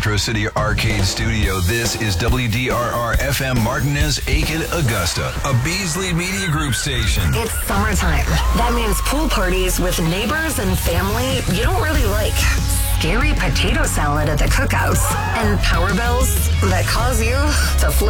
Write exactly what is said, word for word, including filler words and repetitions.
Metro City Arcade Studio, this is W D R R F M Martinez, Aiken, Augusta, a Beasley Media Group station. It's summertime. That means pool parties with neighbors and family you don't really like. Scary potato salad at the cookouts. And power bills that cause you to flip